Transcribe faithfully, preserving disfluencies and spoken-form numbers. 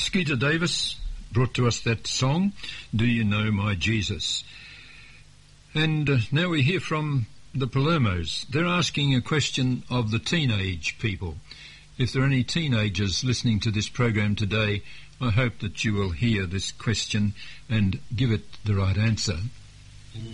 Skeeter Davis brought to us that song, Do You Know My Jesus? And uh, now we hear from the Palermos. They're asking a question of the teenage people. If there are any teenagers listening to this program today, I hope that you will hear this question and give it the right answer.